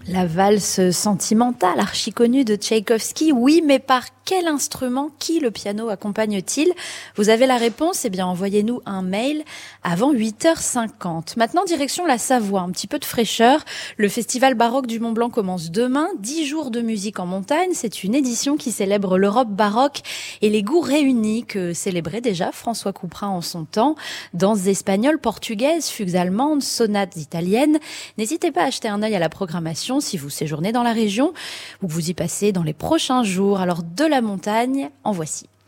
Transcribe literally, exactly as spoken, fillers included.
La valse sentimentale, archi connue de Tchaïkovski, oui, mais par quel instrument, qui le piano accompagne-t-il? Vous avez la réponse? Eh bien, envoyez-nous un mail avant huit heures cinquante. Maintenant, direction la Savoie, un petit peu de fraîcheur. Le Festival baroque du Mont Blanc commence demain. Dix jours de musique en montagne. C'est une édition qui célèbre l'Europe baroque et les goûts réunis que célébrait déjà François Couperin en son temps. Danses espagnoles, portugaises, fugues allemandes, sonates italiennes. N'hésitez pas à jeter un œil à la programmation si vous séjournez dans la région ou que vous y passez dans les prochains jours. Alors de la montagne, en voici.